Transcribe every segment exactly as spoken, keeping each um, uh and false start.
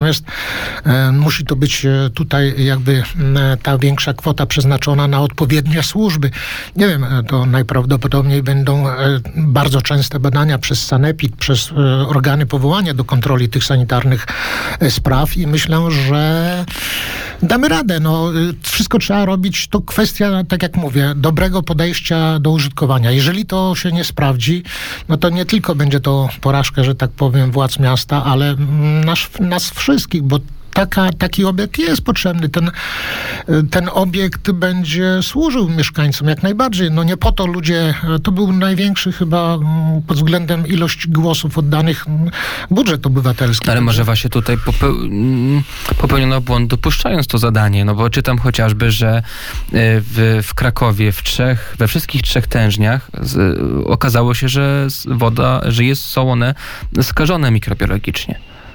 Natomiast e, musi to być e, tutaj jakby e, ta większa kwota przeznaczona na odpowiednie służby. Nie wiem, e, to najprawdopodobniej będą e, bardzo częste badania przez sanepid, przez e, organy powołania do kontroli tych sanitarnych e, spraw i myślę, że damy radę. No, wszystko trzeba robić. To kwestia, tak jak mówię, dobrego podejścia do użytkowania. Jeżeli to się nie sprawdzi, no to nie tylko będzie to porażka, że tak powiem, władz miasta, ale nas, nas wszystkich, bo Taka, taki obiekt jest potrzebny. Ten, ten obiekt będzie służył mieszkańcom jak najbardziej. No nie po to ludzie, to był największy chyba pod względem ilości głosów oddanych budżet obywatelski. Ale może właśnie tutaj popeł- popełniono błąd dopuszczając to zadanie, no bo czytam chociażby, że w, w Krakowie w trzech, we wszystkich trzech tężniach z, okazało się, że woda, że jest, są one skażone mikrobiologicznie.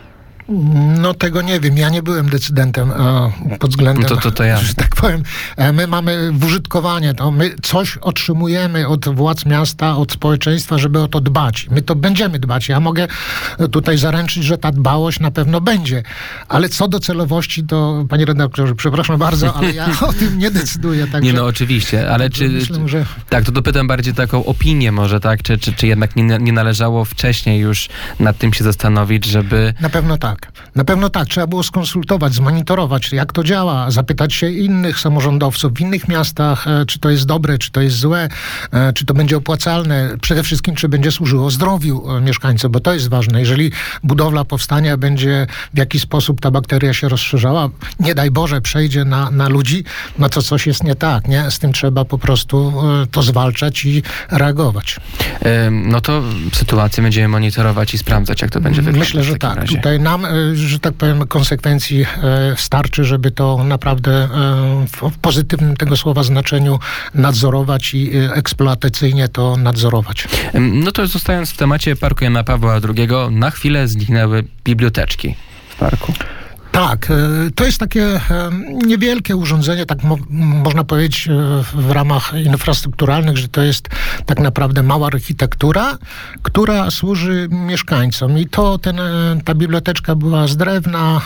No tego nie wiem. Ja nie byłem decydentem a, pod względem, no to, to, to ja. że tak powiem. My mamy w użytkowanie, to my coś otrzymujemy od władz miasta, od społeczeństwa, żeby o to dbać. My to będziemy dbać. Ja mogę tutaj zaręczyć, że ta dbałość na pewno będzie. Ale co do celowości, to panie redaktorze, przepraszam bardzo, ale ja o tym nie decyduję. Także, nie, no oczywiście, ale czy... Myślę, że... Tak, to dopytam bardziej taką opinię może, tak? Czy, czy, czy jednak nie, nie należało wcześniej już nad tym się zastanowić, żeby... Na pewno tak. Na pewno tak. Trzeba było skonsultować, zmonitorować, jak to działa, zapytać się innych samorządowców w innych miastach, e, czy to jest dobre, czy to jest złe, e, czy to będzie opłacalne. Przede wszystkim, czy będzie służyło zdrowiu e, mieszkańców, bo to jest ważne. Jeżeli budowla powstania będzie w jakiś sposób ta bakteria się rozszerzała, nie daj Boże, przejdzie na, na ludzi, no to coś jest nie tak, nie? Z tym trzeba po prostu e, to zwalczać i reagować. E, no to sytuację będziemy monitorować i sprawdzać, jak to będzie wyglądać. Myślę, że tak. Razie. Tutaj nam że tak powiem, konsekwencji e, starczy, żeby to naprawdę e, w, w pozytywnym tego słowa znaczeniu nadzorować i e, eksploatacyjnie to nadzorować. No to zostając w temacie Parku Jana Pawła drugiego, na chwilę zniknęły biblioteczki w parku. Tak, to jest takie niewielkie urządzenie, tak mo- można powiedzieć w ramach infrastrukturalnych, że to jest tak naprawdę mała architektura, która służy mieszkańcom. I to ten, ta biblioteczka była z drewna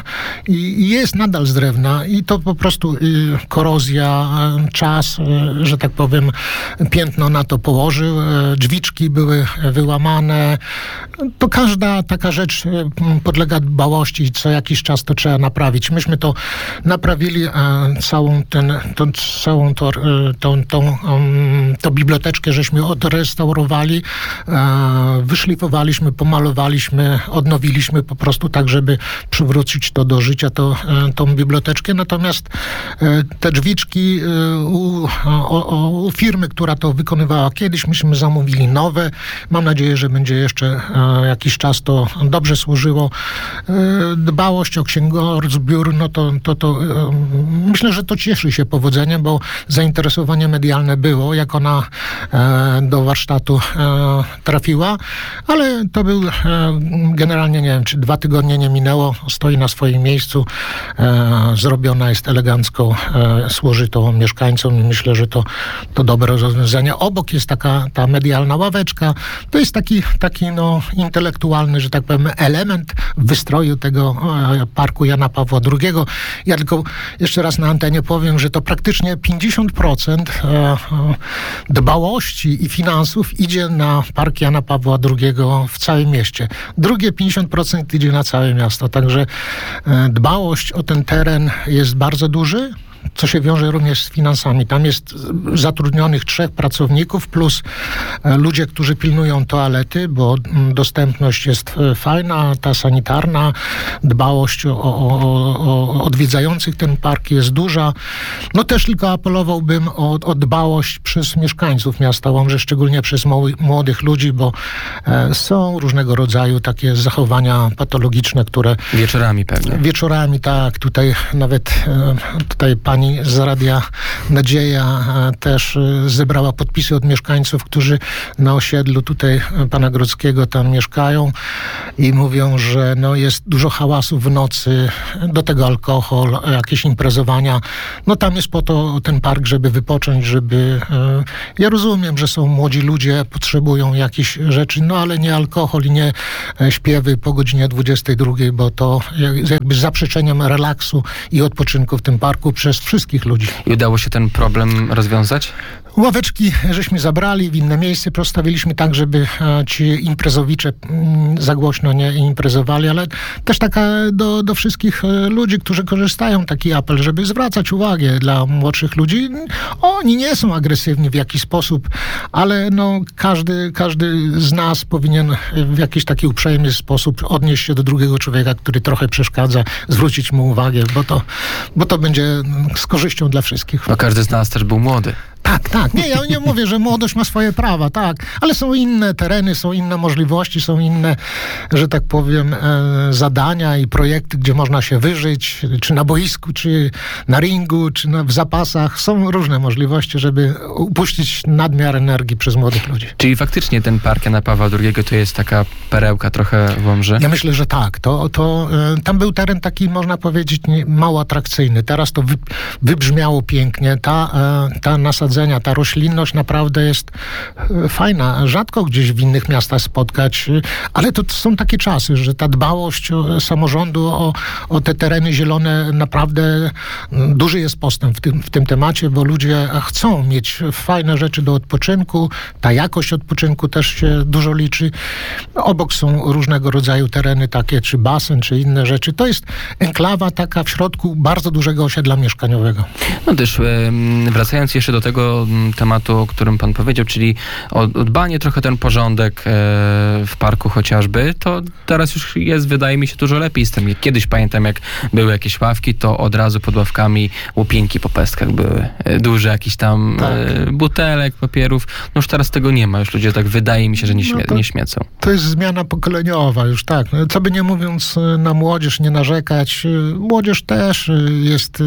i jest nadal z drewna i to po prostu korozja, czas, że tak powiem, piętno na to położył. Drzwiczki były wyłamane. To każda taka rzecz podlega dbałości, co jakiś czas to trzeba naprawić. Myśmy to naprawili, e, całą, ten, tą, całą to, e, tą, tą, um, tą biblioteczkę żeśmy odrestaurowali, e, wyszlifowaliśmy, pomalowaliśmy, odnowiliśmy po prostu tak, żeby przywrócić to do życia, to, e, tą biblioteczkę. Natomiast e, te drzwiczki e, u, o, u firmy, która to wykonywała kiedyś, myśmy zamówili nowe. Mam nadzieję, że będzie jeszcze e, jakiś czas to dobrze służyło. E, dbałość o księgozbiór, no to, to, to e, myślę, że to cieszy się powodzeniem, bo zainteresowanie medialne było, jak ona e, do warsztatu e, trafiła, ale to był e, generalnie, nie wiem, czy dwa tygodnie nie minęło, stoi na swoim miejscu, e, zrobiona jest elegancko, e, służy to mieszkańcom i myślę, że to, to dobre rozwiązanie. Obok jest taka ta medialna ławeczka, to jest taki, taki no, intelektualny, że tak powiem, element w wystroju tego e, Parku Jana Pawła drugiego. Ja tylko jeszcze raz na antenie powiem, że to praktycznie pięćdziesiąt procent dbałości i finansów idzie na Park Jana Pawła drugiego w całym mieście. Drugie pięćdziesiąt procent idzie na całe miasto. Także dbałość o ten teren jest bardzo duży, co się wiąże również z finansami. Tam jest zatrudnionych trzech pracowników plus ludzie, którzy pilnują toalety, bo dostępność jest fajna, ta sanitarna, dbałość o, o, o odwiedzających ten park jest duża. No też tylko apelowałbym o, o dbałość przez mieszkańców miasta Łomży, szczególnie przez młodych ludzi, bo e, są różnego rodzaju takie zachowania patologiczne, które... Wieczorami pewnie. Wieczorami, tak. Tutaj nawet e, tutaj pani z Radia Nadzieja też zebrała podpisy od mieszkańców, którzy na osiedlu tutaj pana Grodzkiego tam mieszkają i mówią, że no jest dużo hałasu w nocy, do tego alkohol, jakieś imprezowania. No tam jest po to ten park, żeby wypocząć, żeby... Ja rozumiem, że są młodzi ludzie, potrzebują jakichś rzeczy, no ale nie alkohol i nie śpiewy po godzinie dwudziestej drugiej, bo to jakby z zaprzeczeniem relaksu i odpoczynku w tym parku przez wszystkich ludzi. I udało się ten problem rozwiązać? Ławeczki żeśmy zabrali, w inne miejsce postawiliśmy tak, żeby ci imprezowicze za głośno nie imprezowali, ale też taka do, do wszystkich ludzi, którzy korzystają, taki apel, żeby zwracać uwagę dla młodszych ludzi. Oni nie są agresywni w jakiś sposób, ale no każdy, każdy z nas powinien w jakiś taki uprzejmy sposób odnieść się do drugiego człowieka, który trochę przeszkadza, zwrócić mu uwagę, bo to, bo to będzie z korzyścią dla wszystkich. No każdy z nas też był młody. Tak, tak. Nie, ja nie mówię, że młodość ma swoje prawa, tak. Ale są inne tereny, są inne możliwości, są inne, że tak powiem, e, zadania i projekty, gdzie można się wyżyć, czy na boisku, czy na ringu, czy na, w zapasach. Są różne możliwości, żeby upuścić nadmiar energii przez młodych ludzi. Czyli faktycznie ten park Jana Pawła drugiego to jest taka perełka trochę w Łomży? Ja myślę, że tak. To, to, e, tam był teren taki, można powiedzieć, nie, mało atrakcyjny. Teraz to wy, wybrzmiało pięknie. Ta, e, ta nasadzenia, ta roślinność naprawdę jest fajna. Rzadko gdzieś w innych miastach spotkać, ale to są takie czasy, że ta dbałość samorządu o, o te tereny zielone naprawdę duży jest postęp w tym, w tym temacie, bo ludzie chcą mieć fajne rzeczy do odpoczynku. Ta jakość odpoczynku też się dużo liczy. Obok są różnego rodzaju tereny takie, czy basen, czy inne rzeczy. To jest enklawa taka w środku bardzo dużego osiedla mieszkaniowego. No też wracając jeszcze do tego tematu, o którym pan powiedział, czyli o, o dbanie trochę ten porządek e, w parku chociażby, to teraz już jest, wydaje mi się, dużo lepiej z tym. Kiedyś pamiętam, jak były jakieś ławki, to od razu pod ławkami łupieńki po pestkach były. E, duże jakieś tam tak. e, butelek, papierów. No już teraz tego nie ma. Już ludzie tak, wydaje mi się, że nie, śmie- no to, nie śmiecą. To jest zmiana pokoleniowa już, tak. Co by nie mówiąc na młodzież, nie narzekać. Młodzież też jest...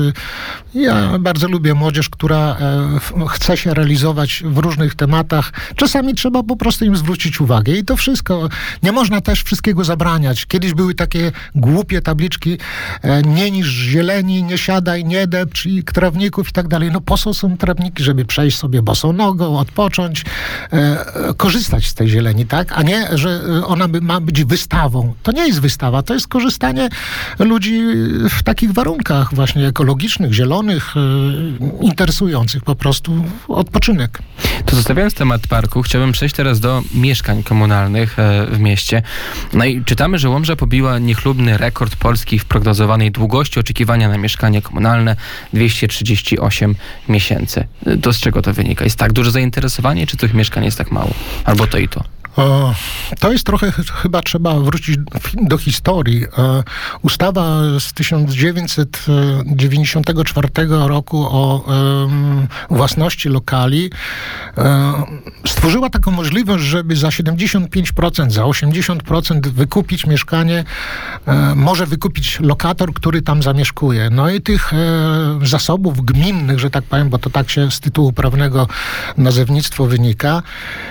Ja bardzo lubię młodzież, która chce się realizować w różnych tematach. Czasami trzeba po prostu im zwrócić uwagę i to wszystko. Nie można też wszystkiego zabraniać. Kiedyś były takie głupie tabliczki, nie niż zieleni, nie siadaj, nie depcz i trawników i tak dalej. No po co są trawniki, żeby przejść sobie bosą nogą, odpocząć, e, korzystać z tej zieleni, tak? A nie, że ona by, ma być wystawą. To nie jest wystawa, to jest korzystanie ludzi w takich warunkach właśnie ekologicznych, zielonych, e, interesujących po prostu odpoczynek. To zostawiając temat parku, chciałbym przejść teraz do mieszkań komunalnych e, w mieście. No i czytamy, że Łomża pobiła niechlubny rekord Polski w prognozowanej długości oczekiwania na mieszkanie komunalne dwieście trzydzieści osiem miesięcy. To z czego to wynika? Jest tak duże zainteresowanie, czy tych mieszkań jest tak mało? Albo to i to. O, to jest trochę, chyba trzeba wrócić do historii. E, ustawa z tysiąc dziewięćset dziewięćdziesiątego czwartego roku o e, własności lokali e, stworzyła taką możliwość, żeby za siedemdziesiąt pięć procent, za osiemdziesiąt procent wykupić mieszkanie, e, może wykupić lokator, który tam zamieszkuje. No i tych e, zasobów gminnych, że tak powiem, bo to tak się z tytułu prawnego nazewnictwo wynika,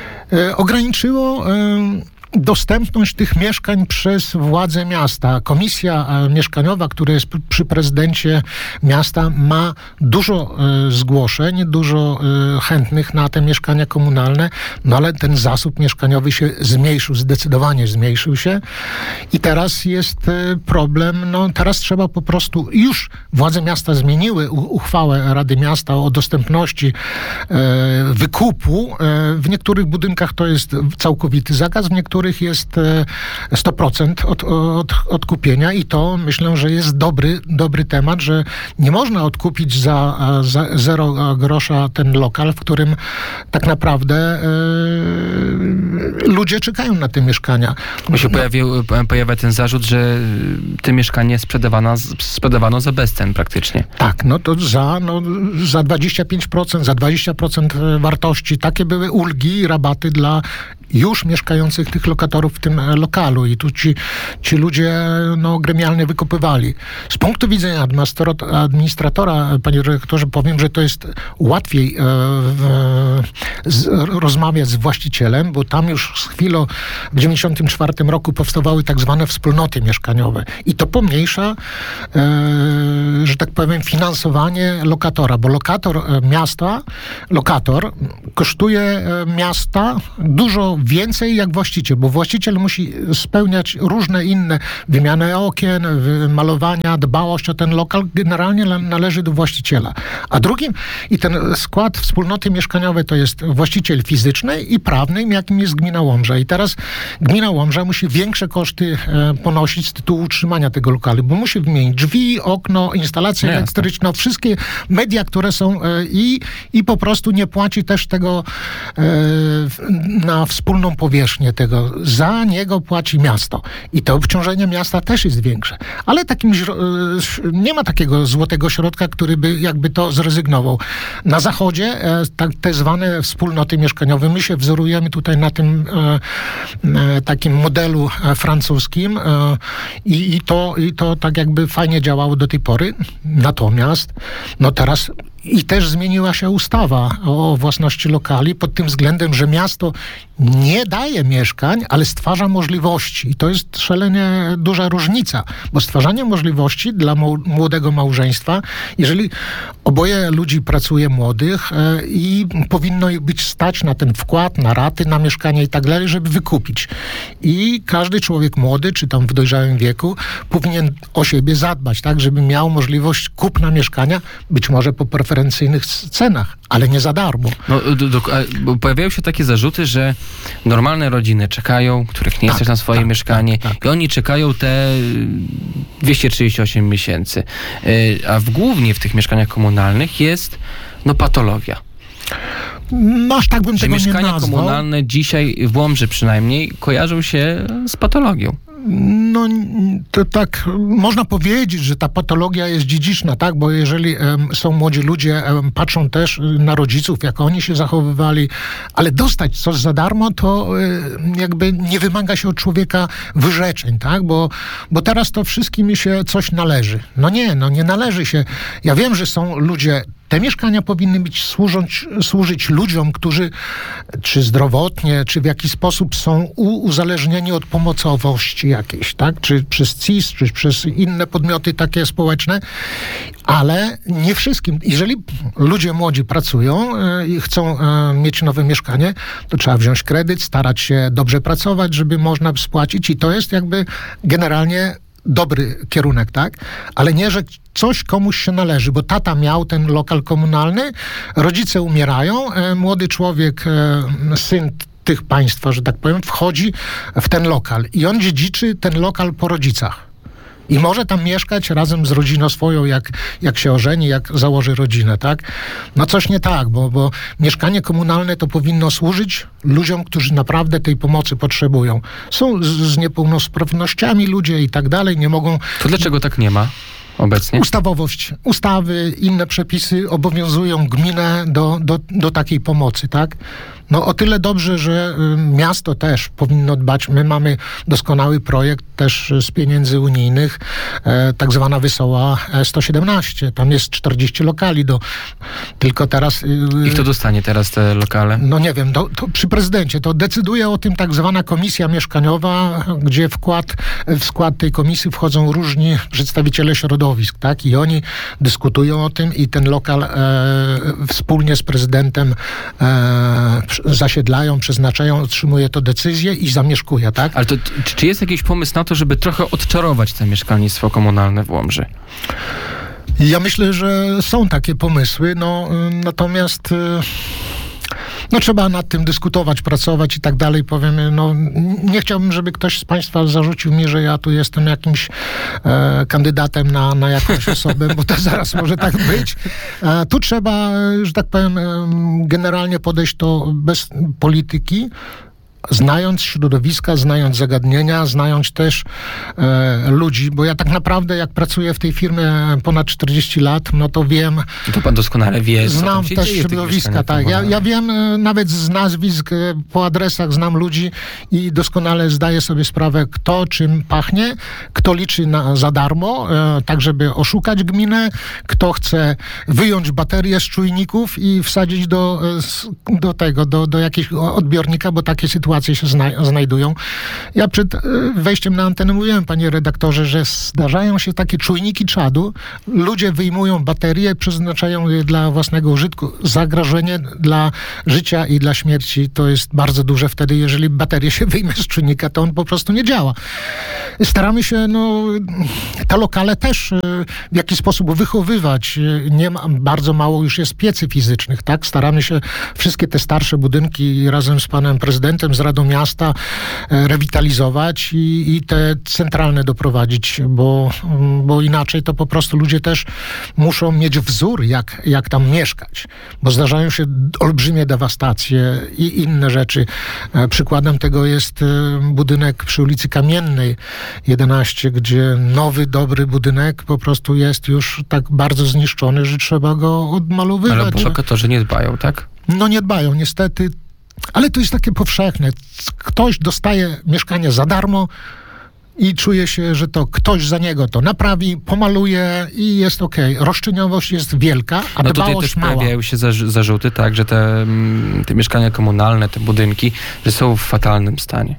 ograniczyło dostępność tych mieszkań przez władze miasta. Komisja mieszkaniowa, która jest przy prezydencie miasta, ma dużo zgłoszeń, dużo chętnych na te mieszkania komunalne, no ale ten zasób mieszkaniowy się zmniejszył, zdecydowanie zmniejszył się i teraz jest problem, no teraz trzeba po prostu, już władze miasta zmieniły uchwałę Rady Miasta o dostępności wykupu. W niektórych budynkach to jest całkowity zakaz, w niektórych jest sto procent od, od, odkupienia i to myślę, że jest dobry, dobry temat, że nie można odkupić za, za zero grosza ten lokal, w którym tak naprawdę e, ludzie czekają na te mieszkania. Bo się pojawił, pojawia ten zarzut, że te mieszkanie sprzedawano, sprzedawano za bezcen praktycznie. Tak, no to za, no, za dwadzieścia pięć procent, za dwadzieścia procent wartości. Takie były ulgi i rabaty dla już mieszkających tych lokatorów w tym lokalu i tu ci, ci ludzie no, gremialnie wykupywali. Z punktu widzenia administratora, administratora, panie dyrektorze, powiem, że to jest łatwiej e, e, z, rozmawiać z właścicielem, bo tam już z chwilą w dziewięćdziesiątym czwartym roku powstawały tak zwane wspólnoty mieszkaniowe i to pomniejsza, e, że tak powiem, finansowanie lokatora, bo lokator e, miasta, lokator kosztuje e, miasta dużo więcej jak właściciel, bo właściciel musi spełniać różne inne wymianę okien, malowania, dbałość o ten lokal, generalnie należy do właściciela. A drugim, i ten skład wspólnoty mieszkaniowej to jest właściciel fizyczny i prawny, jakim jest gmina Łomża. I teraz gmina Łomża musi większe koszty e, ponosić z tytułu utrzymania tego lokalu, bo musi wymienić drzwi, okno, instalację No elektryczną, wszystkie media, które są e, i, i po prostu nie płaci też tego e, na wspólną powierzchnię tego. Za niego płaci miasto. I to obciążenie miasta też jest większe. Ale takim nie ma takiego złotego środka, który by jakby to zrezygnował. Na zachodzie tak, te zwane wspólnoty mieszkaniowe, my się wzorujemy tutaj na tym e, takim modelu francuskim e, i, i, to, i to tak jakby fajnie działało do tej pory. Natomiast no teraz i też zmieniła się ustawa o własności lokali pod tym względem, że miasto nie daje mieszkań, ale stwarza możliwości. I to jest szalenie duża różnica, bo stwarzanie możliwości dla młodego małżeństwa, jeżeli oboje ludzi pracuje młodych e, i powinno ich być stać na ten wkład, na raty, na mieszkanie i tak dalej, żeby wykupić. I każdy człowiek młody, czy tam w dojrzałym wieku, powinien o siebie zadbać, tak, żeby miał możliwość kupna mieszkania, być może po preferencyjnych cenach, ale nie za darmo. No, do, do, bo pojawiają się takie zarzuty, że normalne rodziny czekają, których nie tak, stać na swoje tak, mieszkanie tak, tak. i oni czekają te dwieście trzydzieści osiem miesięcy. A w, głównie w tych mieszkaniach komunalnych jest no patologia. No aż tak bym Że tego nie mieszkania nazwał. komunalne dzisiaj w Łomży przynajmniej kojarzą się z patologią. No to tak, można powiedzieć, że ta patologia jest dziedziczna, tak, bo jeżeli em, są młodzi ludzie, em, patrzą też na rodziców, jak oni się zachowywali, ale dostać coś za darmo, to e, jakby nie wymaga się od człowieka wyrzeczeń, tak, bo, bo teraz to wszystkim się coś należy. No nie, no nie należy się. Ja wiem, że są ludzie, te mieszkania powinny być służyć, służyć ludziom, którzy czy zdrowotnie, czy w jakiś sposób są u, uzależnieni od pomocowości jakiejś, tak? Czy przez C I S, czy przez inne podmioty takie społeczne, ale nie wszystkim. Jeżeli ludzie młodzi pracują e, i chcą e, mieć nowe mieszkanie, to trzeba wziąć kredyt, starać się dobrze pracować, żeby można spłacić i to jest jakby generalnie dobry kierunek, tak? Ale nie, że coś komuś się należy, bo tata miał ten lokal komunalny, rodzice umierają, e, młody człowiek, e, syn tych państwa, że tak powiem, wchodzi w ten lokal i on dziedziczy ten lokal po rodzicach. I może tam mieszkać razem z rodziną swoją, jak, jak się ożeni, jak założy rodzinę, tak? No coś nie tak, bo, bo mieszkanie komunalne to powinno służyć ludziom, którzy naprawdę tej pomocy potrzebują. Są z, z niepełnosprawnościami ludzie i tak dalej, nie mogą... To dlaczego tak nie ma obecnie? Ustawowość, ustawy, inne przepisy obowiązują gminę do, do, do takiej pomocy, tak? No o tyle dobrze, że y, miasto też powinno dbać. My mamy doskonały projekt też z pieniędzy unijnych, e, tak zwana Wesoła sto siedemnaście. Tam jest czterdzieści lokali do... Tylko teraz... Y, I kto dostanie teraz te lokale? No nie wiem, do, to przy prezydencie. To decyduje o tym tak zwana komisja mieszkaniowa, gdzie wkład, w skład tej komisji wchodzą różni przedstawiciele środowisk, tak? I oni dyskutują o tym i ten lokal e, wspólnie z prezydentem e, zasiedlają, przeznaczają, otrzymuje to decyzję i zamieszkuje, tak? Ale to, czy, czy jest jakiś pomysł na to, żeby trochę odczarować to mieszkalnictwo komunalne w Łomży? Ja myślę, że są takie pomysły, no natomiast no trzeba nad tym dyskutować, pracować i tak dalej. Powiemy, no nie chciałbym, żeby ktoś z państwa zarzucił mi, że ja tu jestem jakimś e, kandydatem na, na jakąś osobę, bo to zaraz może tak być. E, tu trzeba, że tak powiem, e, generalnie podejść to bez polityki, znając środowiska, znając zagadnienia, znając też e, ludzi, bo ja tak naprawdę jak pracuję w tej firmie ponad czterdzieści lat, no to wiem... To pan doskonale wie, co Znam tam się też dzieje w tych środowiska, mieszkaniach tak. Ja, ja komunalnych. wiem e, nawet z nazwisk, e, po adresach znam ludzi i doskonale zdaję sobie sprawę, kto czym pachnie, kto liczy na, za darmo, e, tak żeby oszukać gminę, kto chce wyjąć baterię z czujników i wsadzić do, e, s- do tego, do, do jakiegoś odbiornika, bo takie sytuacje się zna, znajdują. Ja przed e, wejściem na antenę mówiłem, panie redaktorze, że zdarzają się takie czujniki czadu, ludzie wyjmują baterie, przeznaczają je dla własnego użytku. Zagrożenie dla życia i dla śmierci to jest bardzo duże wtedy, jeżeli baterię się wyjmie z czujnika, to on po prostu nie działa. Staramy się, no, te lokale też e, w jakiś sposób wychowywać. E, Nie ma, bardzo mało już jest piecy fizycznych, tak? Staramy się wszystkie te starsze budynki razem z panem prezydentem, z Radą Miasta e, rewitalizować i, i te centralne doprowadzić, bo, mm, bo inaczej to po prostu ludzie też muszą mieć wzór, jak, jak tam mieszkać, bo zdarzają się olbrzymie dewastacje i inne rzeczy. E, Przykładem tego jest e, budynek przy ulicy Kamiennej jedenaście, gdzie nowy, dobry budynek po prostu jest już tak bardzo zniszczony, że trzeba go odmalowywać. Ale bo lokatorzy nie dbają, tak? No nie dbają, niestety. Ale to jest takie powszechne. Ktoś dostaje mieszkanie za darmo i czuje się, że to ktoś za niego to naprawi, pomaluje i jest okej. Roszczeniowość jest wielka, a No tutaj dbałość też mała. pojawiają się zarz- zarzuty, tak, że te, mm, te mieszkania komunalne, te budynki, że są w fatalnym stanie.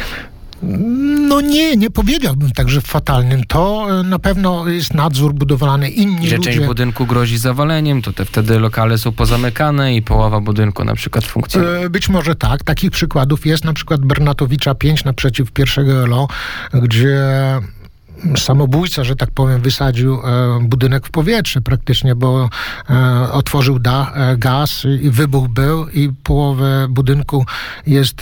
No nie, nie powiedziałbym tak, że w fatalnym. To e, na pewno jest nadzór budowlany, inni Że ludzie... część budynku grozi zawaleniem, to te wtedy lokale są pozamykane i połowa budynku na przykład funkcjonuje. E, Być może tak. Takich przykładów jest na przykład Bernatowicza pięć naprzeciw pierwszego L O, gdzie samobójca, że tak powiem, wysadził e, budynek w powietrze praktycznie, bo e, otworzył dach, e, gaz i wybuch był i połowę budynku jest e,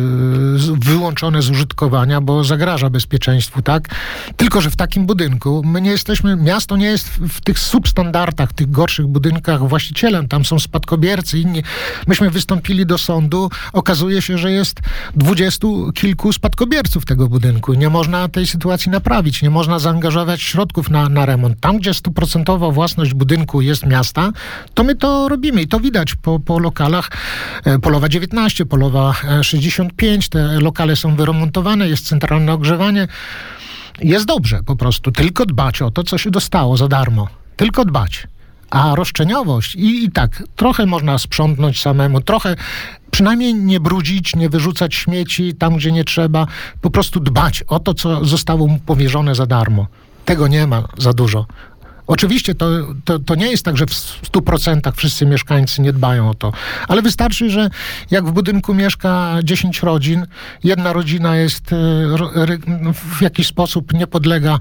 z, wyłączone z użytkowania, bo zagraża bezpieczeństwu, tak? Tylko, że w takim budynku my nie jesteśmy, miasto nie jest w, w tych substandardach, tych gorszych budynkach właścicielem, tam są spadkobiercy, inni. Myśmy wystąpili do sądu, okazuje się, że jest dwudziestu kilku spadkobierców tego budynku. Nie można tej sytuacji naprawić. Nie można zaangażować środków na, na remont. Tam, gdzie stuprocentowa własność budynku jest miasta, to my to robimy i to widać po, po lokalach. E, Polowa dziewiętnaście, Polowa e, sześćdziesiąt pięć, te lokale są wyremontowane, jest centralne ogrzewanie. Jest dobrze po prostu. Tylko dbać o to, co się dostało za darmo. Tylko dbać. A roszczeniowość i, i tak, trochę można sprzątnąć samemu, trochę przynajmniej nie brudzić, nie wyrzucać śmieci tam, gdzie nie trzeba, po prostu dbać o to, co zostało mu powierzone za darmo. Tego nie ma za dużo. Oczywiście to, to, to nie jest tak, że w stu procentach wszyscy mieszkańcy nie dbają o to, ale wystarczy, że jak w budynku mieszka dziesięć rodzin, jedna rodzina jest e, ro- ry- w jakiś sposób nie podlega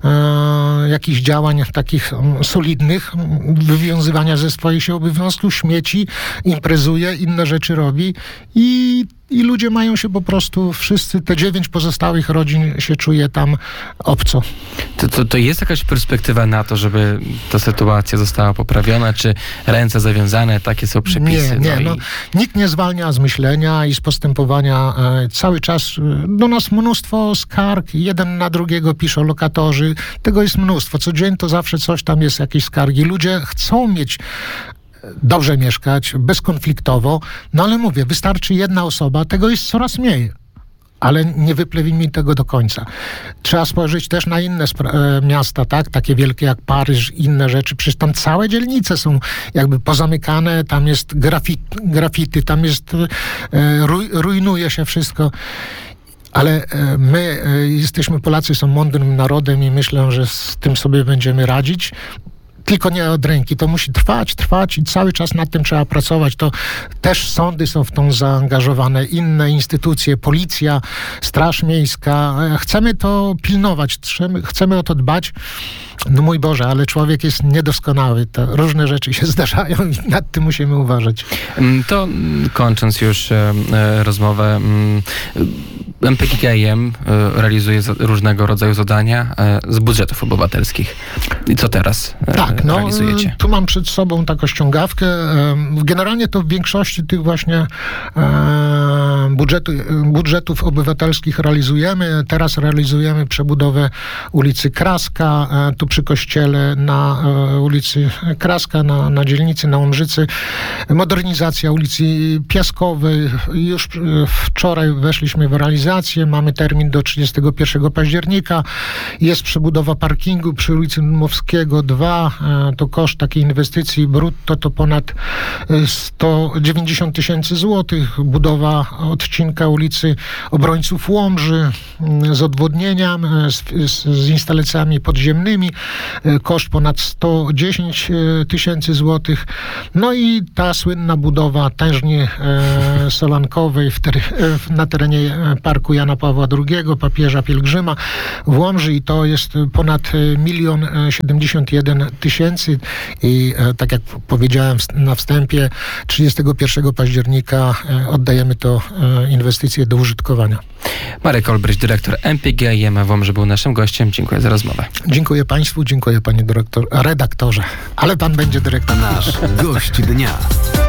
e, jakichś działań takich mm, solidnych, mm, wywiązywania ze swoich się obowiązków, śmieci, imprezuje, inne rzeczy robi i I ludzie mają się po prostu, wszyscy, te dziewięć pozostałych rodzin się czuje tam obco. To, to, to jest jakaś perspektywa na to, żeby ta sytuacja została poprawiona, czy ręce zawiązane, takie są przepisy? Nie, nie, no no, i... nikt nie zwalnia z myślenia i z postępowania. E, cały czas e, do nas mnóstwo skarg, jeden na drugiego piszą lokatorzy. Tego jest mnóstwo. Co dzień to zawsze coś tam jest, jakieś skargi. Ludzie chcą mieć dobrze mieszkać, bezkonfliktowo, no ale mówię, wystarczy jedna osoba, tego jest coraz mniej. Ale nie wyplewimy tego do końca. Trzeba spojrzeć też na inne spra- e, miasta, tak? Takie wielkie jak Paryż, inne rzeczy. Przecież tam całe dzielnice są jakby pozamykane, tam jest grafit, grafity, tam jest, e, ruj, rujnuje się wszystko. Ale e, my e, jesteśmy, Polacy są mądrym narodem i myślę, że z tym sobie będziemy radzić. Tylko nie od ręki. To musi trwać, trwać i cały czas nad tym trzeba pracować. To też sądy są w tą zaangażowane, inne instytucje, policja, Straż Miejska. Chcemy to pilnować, chcemy, chcemy o to dbać. No mój Boże, ale człowiek jest niedoskonały. To różne rzeczy się zdarzają i nad tym musimy uważać. To kończąc już e, e, rozmowę, M P K K M e, realizuje za, różnego rodzaju zadania e, z budżetów obywatelskich. I co teraz e, Tak, no realizujecie? tu mam przed sobą taką ściągawkę. Em, Generalnie to w większości tych właśnie e, budżetu, budżetów obywatelskich realizujemy. Teraz realizujemy przebudowę ulicy Kraska, e, tu przy kościele na e, ulicy Kraska, na, na dzielnicy, na Łomżycy. Modernizacja ulicy Piaskowej. Już e, wczoraj weszliśmy w realizację. Mamy termin do trzydziestego pierwszego października. Jest przebudowa parkingu przy ulicy Dmowskiego dwa. E, To koszt takiej inwestycji brutto to ponad e, sto dziewięćdziesiąt tysięcy złotych. Budowa odcinka ulicy Obrońców Łomży m, z odwodnieniem, e, z, z, z instalacjami podziemnymi. E, Koszt ponad sto dziesięć tysięcy złotych. No i ta słynna budowa tężni e, solankowej w ter, e, na terenie e, Parku Jana Pawła drugiego, papieża pielgrzyma w Łomży i to jest ponad milion siedemdziesiąt jeden tysięcy i e, tak jak powiedziałem w- na wstępie, trzydziestego pierwszego października e, oddajemy to e, inwestycje do użytkowania. Marek Olbryś, dyrektor M P G I M A Wąż, był naszym gościem. Dziękuję za rozmowę. Dziękuję Państwu, dziękuję Panie dyrektor, redaktorze, ale Pan będzie dyrektorem. Nasz gość dnia.